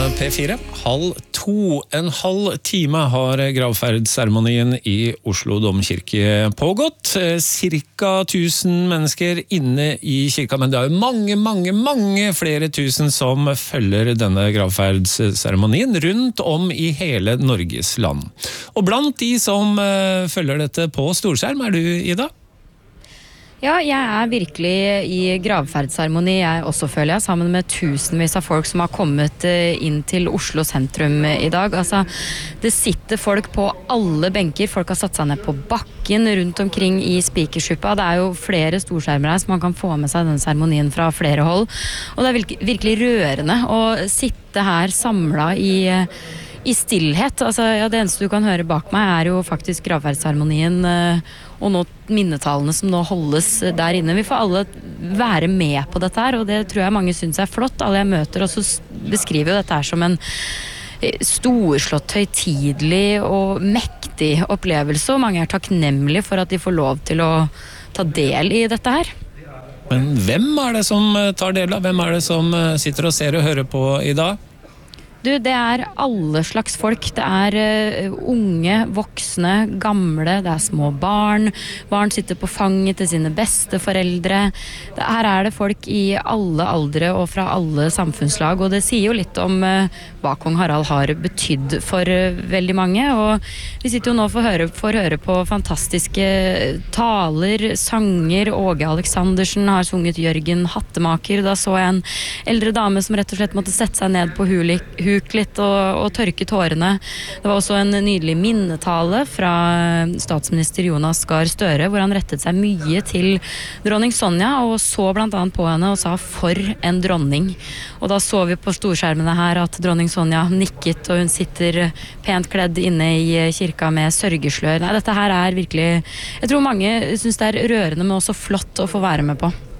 P4. 1:30, en halv time har gravferdsseremonien i Oslo Domkirke pågått. Cirka 1000 mennesker inne i kirka, men det er jo mange flere tusen som følger denne gravferdsseremonien rundt om i hele Norges land. Og blant de som følger dette på storskjerm er du, Ida? Ja, jeg virkelig i gravferdsseremoni, jeg også føler jeg, sammen med tusenvis av folk som har kommet inn til Oslo sentrum i dag. Altså, det sitter folk på alle benker, folk har satt seg ned på bakken rundt omkring i Spikersuppa. Det er jo flere storskjermer her, så man kan få med seg den seremonien fra flere hold. Og det er virkelig rørende å sitte her samlet i stillhet. Altså, ja, det eneste du kan høre bak meg er jo faktisk gravferdsseremonien og nå minnetalene som nå holdes der inne. Vi får alle være med på dette her, og det tror jeg mange synes er flott. Alle jeg møter også beskriver jo dette her som en storslått, høytidelig og mektig opplevelse, og mange er takknemlige for at de får lov til å ta del i dette her. Men hvem er det som tar del av? Hvem er det som sitter og ser og hører på i dag? Du, det er alle slags folk. Det er unge, voksne, gamle, det er små barn. Barn sitter på fanget til sine besteforeldre. Her er det folk i alle aldre og fra alle samfunnslag, og det sier jo litt om hva kong Harald har betydd for veldig mange. Og vi sitter jo nå for å høre på fantastiske taler, sanger. Åge Aleksandersen har sunget Jørgen Hattemaker. Da så jeg en eldre dame som rett og slett måtte sette seg ned på litt og tørke tårene. Det var også en nydelig minnetale fra statsminister Jonas Gahr Støre, hvor han rettet seg mye til dronning Sonja, og så blant annet på henne og sa «for en dronning». Og da så vi på storskjermene her at dronning Sonja nikket, og hun sitter pent kledd inne i kirka med sørgeslør. Nei, dette her er virkelig, jeg tror mange synes det er rørende, men også flott å få være med på.